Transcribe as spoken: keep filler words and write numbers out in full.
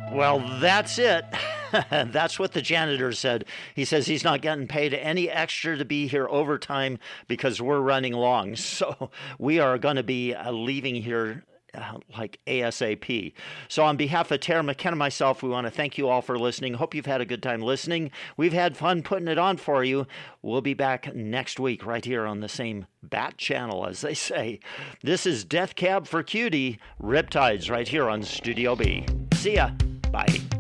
Well, that's it. That's what the janitor said. He says he's not getting paid any extra to be here overtime because we're running long. So we are going to be uh, leaving here uh, like ASAP. So on behalf of Tara McKenna and myself, we want to thank you all for listening. Hope you've had a good time listening. We've had fun putting it on for you. We'll be back next week right here on the same bat channel, as they say. This is Death Cab for Cutie, Riptides right here on Studio B. See ya. Bye.